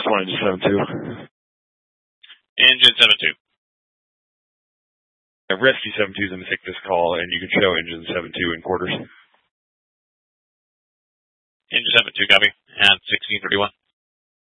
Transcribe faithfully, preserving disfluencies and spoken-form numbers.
one, engine seven two. Engine seven two. Uh, Rescue seven two is going to take this call, and you can show engine seven two in quarters. Engine seven two, copy. And sixteen thirty-one.